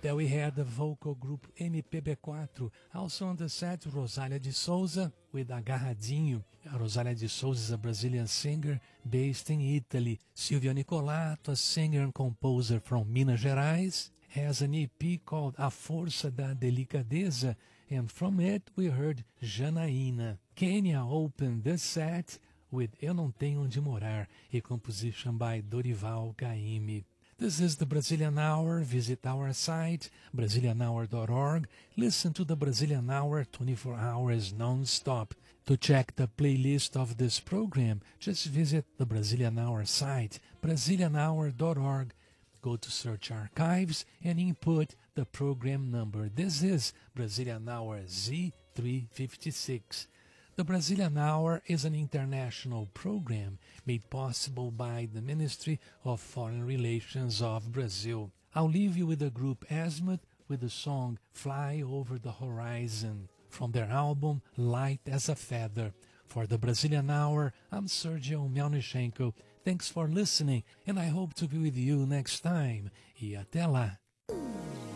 There we had the vocal group MPB4. Also on the set, Rosália de Souza with Agarradinho. Rosália de Souza is a Brazilian singer based in Italy. Silvio Nicolato, a singer and composer from Minas Gerais, has an EP called A Força da Delicadeza, and from it we heard Janaína. Kenya opened the set with Eu Não Tenho Onde Morar, a composition by Dorival Caymmi. This is the Brazilian Hour. Visit our site, BrazilianHour.org. Listen to the Brazilian Hour 24 hours non-stop. To check the playlist of this program, just visit the Brazilian Hour site, BrazilianHour.org. Go to Search Archives and input the program number. This is Brazilian Hour Z356. The Brazilian Hour is an international program made possible by the Ministry of Foreign Relations of Brazil. I'll leave you with the group Azimuth with the song Fly Over the Horizon from their album Light as a Feather. For the Brazilian Hour, I'm Sergio Melnichenko. Thanks for listening, and I hope to be with you next time. E até lá!